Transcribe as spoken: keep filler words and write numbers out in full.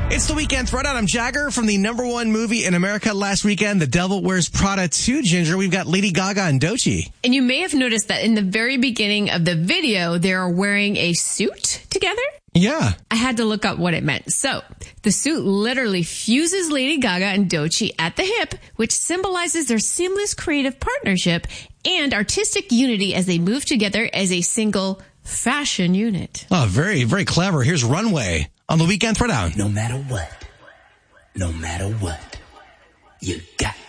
It's the Weekend Throwdown. I'm Jagger from the number one movie in America last weekend, The Devil Wears Prada two, Ginger. We've got Lady Gaga and Doechii. And you may have noticed that in the very beginning of the video, they're wearing a suit together. Yeah. I had to look up what it meant. So the suit literally fuses Lady Gaga and Doechii at the hip, which symbolizes their seamless creative partnership and artistic unity as they move together as a single fashion unit. Oh, very, very clever. Here's Runway on the Weekend Throwdown. No matter what, no matter what, you got